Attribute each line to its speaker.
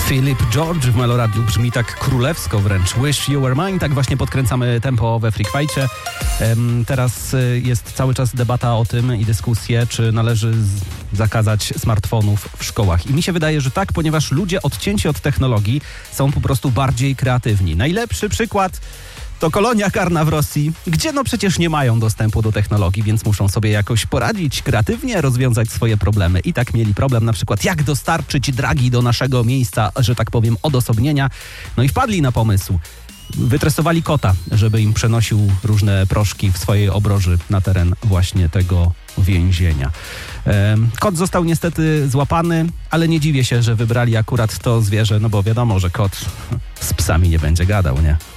Speaker 1: Philip George w Meloradiu brzmi tak królewsko wręcz. Wish You Were Mine, tak właśnie podkręcamy tempo we Freak Fightcie. Teraz jest cały czas debata o tym i dyskusje, czy należy zakazać smartfonów w szkołach. I mi się wydaje, że tak, ponieważ ludzie odcięci od technologii są po prostu bardziej kreatywni. Najlepszy przykład to kolonia karna w Rosji, gdzie no przecież nie mają dostępu do technologii, więc muszą sobie jakoś poradzić, kreatywnie rozwiązać swoje problemy. I tak mieli problem na przykład, jak dostarczyć dragi do naszego miejsca, że tak powiem, odosobnienia. No i wpadli na pomysł. Wytresowali kota, żeby im przenosił różne proszki w swojej obroży na teren właśnie tego więzienia. Kot został niestety złapany, ale nie dziwię się, że wybrali akurat to zwierzę, no bo wiadomo, że kot z psami nie będzie gadał, nie?